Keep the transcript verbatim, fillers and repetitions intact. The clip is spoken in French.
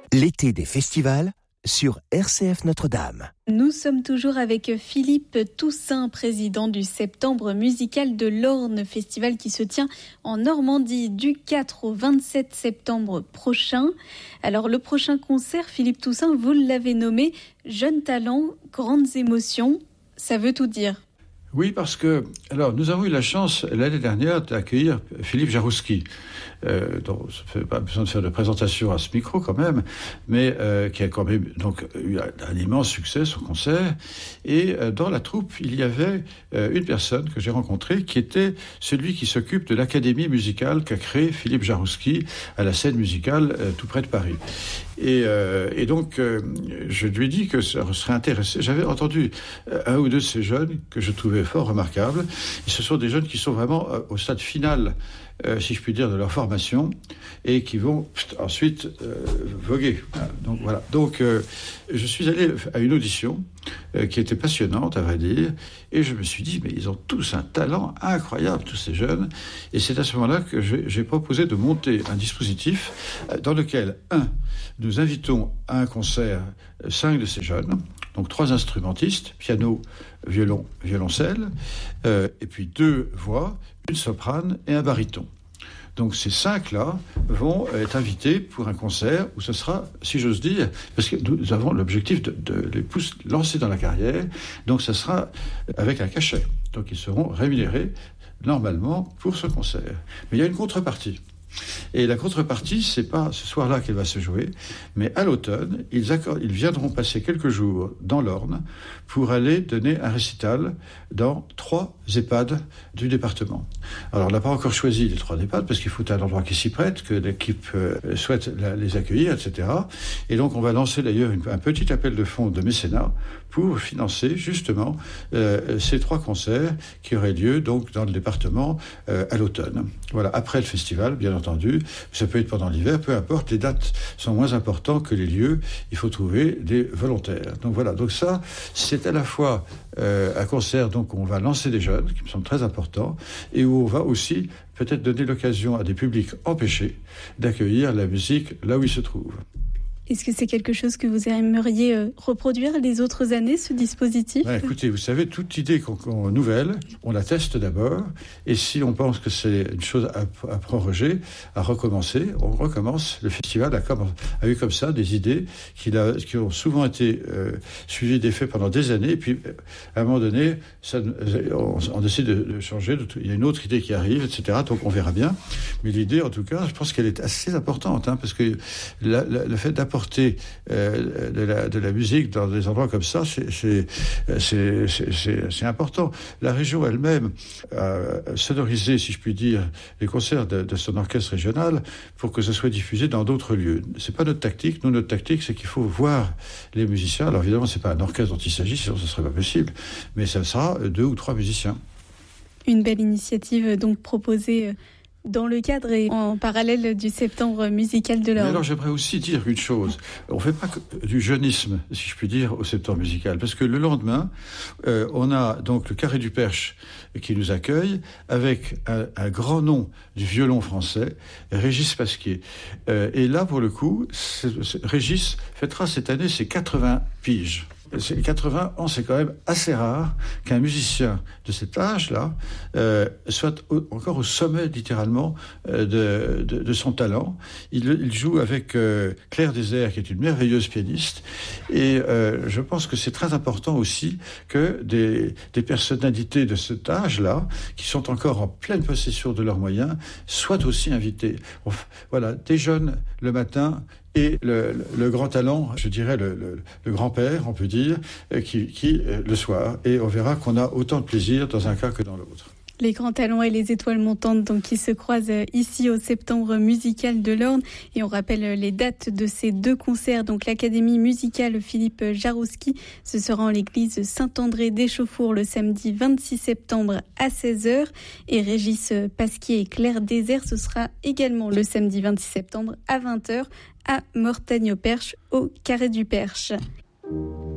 L'été des festivals sur R C F Notre-Dame. Nous sommes toujours avec Philippe Toussaint, président du Septembre musical de l'Orne, festival qui se tient en Normandie du quatre au vingt-sept septembre prochain. Alors le prochain concert, Philippe Toussaint, vous l'avez nommé Jeunes talents, grandes émotions. Ça veut tout dire. Oui, parce que alors nous avons eu la chance l'année dernière d'accueillir Philippe Jarouski, euh, dont ça ne fait pas besoin de faire de présentation à ce micro quand même, mais euh, qui a quand même donc eu un, un immense succès son concert. Et euh, dans la troupe, il y avait euh, une personne que j'ai rencontrée qui était celui qui s'occupe de l'académie musicale qu'a créée Philippe Jarouski à la scène musicale euh, tout près de Paris. Et, euh, et donc, euh, je lui ai dit que ça serait intéressé. J'avais entendu euh, un ou deux de ces jeunes que je trouvais fort remarquables. Et ce sont des jeunes qui sont vraiment euh, au stade final, euh, si je puis dire, de leur formation, et qui vont pst, ensuite euh, voguer. Donc voilà. Donc, euh, je suis allé à une audition euh, qui était passionnante, à vrai dire, et je me suis dit, mais ils ont tous un talent incroyable, tous ces jeunes. Et c'est à ce moment-là que j'ai, j'ai proposé de monter un dispositif dans lequel, un, nous invitons à un concert cinq de ces jeunes, donc trois instrumentistes, piano, violon, violoncelle, euh, et puis deux voix, une soprane et un baryton. Donc ces cinq-là vont être invités pour un concert où ce sera, si j'ose dire, parce que nous avons l'objectif de, de les pousser, lancer dans la carrière, donc ça sera avec un cachet. Donc ils seront rémunérés normalement pour ce concert. Mais il y a une contrepartie. Et la contrepartie, c'est pas ce soir-là qu'elle va se jouer, mais à l'automne, ils, accordent, ils viendront passer quelques jours dans l'Orne pour aller donner un récital dans trois EHPAD du département. Alors, on n'a pas encore choisi les trois EHPAD parce qu'il faut un endroit qui s'y prête, que l'équipe euh, souhaite la, les accueillir, et cetera. Et donc, on va lancer d'ailleurs une, un petit appel de fonds de mécénat pour financer justement euh, ces trois concerts qui auraient lieu donc dans le département euh, à l'automne. Voilà, après le festival, bien entendu, ça peut être pendant l'hiver, peu importe, les dates sont moins importantes que les lieux, il faut trouver des volontaires. Donc voilà, donc ça, c'est à la fois euh, un concert donc où on va lancer des jeunes, qui me semble très important, et où on va aussi peut-être donner l'occasion à des publics empêchés d'accueillir la musique là où ils se trouvent. Est-ce que c'est quelque chose que vous aimeriez euh, reproduire les autres années, ce dispositif ? Ouais, écoutez, vous savez, toute idée qu'on, qu'on nouvelle, on la teste d'abord, et si on pense que c'est une chose à, à proroger, à recommencer, on recommence. Le festival a, comme, a eu comme ça des idées qui, a, qui ont souvent été euh, suivies d'effets pendant des années, et puis à un moment donné, ça, on, on décide de, de changer, de, il y a une autre idée qui arrive, et cetera, donc on verra bien. Mais l'idée, en tout cas, je pense qu'elle est assez importante, hein, parce que la, la, le fait d'apporter Euh, de, la, de la musique dans des endroits comme ça, c'est, c'est, c'est, c'est, c'est, c'est important. La région elle-même a sonorisé, si je puis dire, les concerts de, de son orchestre régional pour que ce soit diffusé dans d'autres lieux. C'est pas notre tactique. Nous, notre tactique, c'est qu'il faut voir les musiciens. Alors évidemment, c'est pas un orchestre dont il s'agit, sinon ce serait pas possible. Mais ça sera deux ou trois musiciens. Une belle initiative donc proposée dans le cadre et en parallèle du Septembre musical de l'Orne. Mais alors j'aimerais aussi dire une chose. On ne fait pas que du jeunisme, si je puis dire, au Septembre musical. Parce que le lendemain, euh, on a donc le Carré du Perche qui nous accueille avec un, un grand nom du violon français, Régis Pasquier. Euh, et là, pour le coup, c'est, c'est, Régis fêtera cette année ses quatre-vingts piges. C'est quatre-vingts ans, c'est quand même assez rare qu'un musicien de cet âge-là euh, soit au, encore au sommet, littéralement, euh, de, de, de son talent. Il, il joue avec euh, Claire Désert, qui est une merveilleuse pianiste. Et euh, je pense que c'est très important aussi que des, des personnalités de cet âge-là, qui sont encore en pleine possession de leurs moyens, soient aussi invitées. On, voilà, des jeunes le matin, et le, le, le grand talent, je dirais le, le, le grand-père, on peut dire, qui, qui le soir. Et on verra qu'on a autant de plaisir dans un cas que dans l'autre. Les grands talents et les étoiles montantes donc, qui se croisent ici au Septembre musical de l'Orne. Et on rappelle les dates de ces deux concerts. Donc l'Académie musicale Philippe Jarouski, ce sera en l'église Saint-André d'Échauffour le samedi vingt-six septembre à seize heures. Et Régis Pasquier et Claire Désert, ce sera également le samedi vingt-six septembre à vingt heures à Mortagne-au-Perche au Carré du Perche.